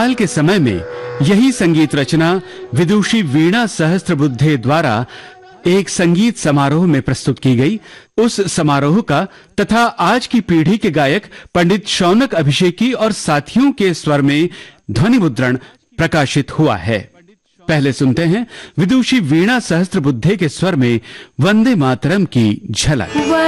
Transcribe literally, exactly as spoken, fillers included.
काल के समय में यही संगीत रचना विदुषी वीणा सहस्त्रबुद्धे द्वारा एक संगीत समारोह में प्रस्तुत की गई। उस समारोह का तथा आज की पीढ़ी के गायक पंडित शौनक अभिषेकी और साथियों के स्वर में ध्वनि मुद्रण प्रकाशित हुआ है। पहले सुनते हैं विदुषी वीणा सहस्त्रबुद्धे के स्वर में वंदे मातरम की झलक।